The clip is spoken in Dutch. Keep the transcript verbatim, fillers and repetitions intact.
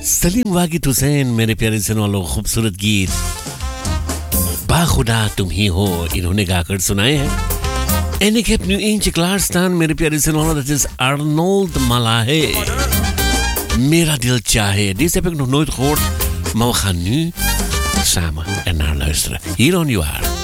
सलीम वाकिद हुसैन मेरे प्यारे सुनने वालों खूबसूरत गीत बाखुदा तुम ही हो इन्होंने गाकर सुनाए हैं En ik heb nu eentje klaarstaan मेरे प्यारे सुनने वालों dat is Arnold Malahe Mera dil chahe Deze heb ik nog nooit gehoord maar we gaan nu samen ernaar luisteren hier on You Are